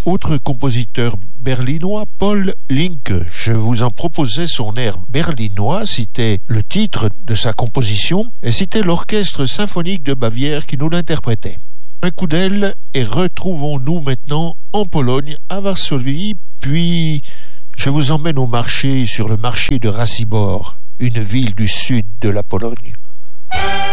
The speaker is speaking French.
autre compositeur berlinois, Paul Linke. Je vous en proposais son air berlinois, c'était le titre de sa composition, et c'était l'Orchestre symphonique de Bavière qui nous l'interprétait. Un coup d'aile, et retrouvons-nous maintenant en Pologne, à Varsovie, puis je vous emmène au marché, sur le marché de Racibor, une ville du sud de la Pologne.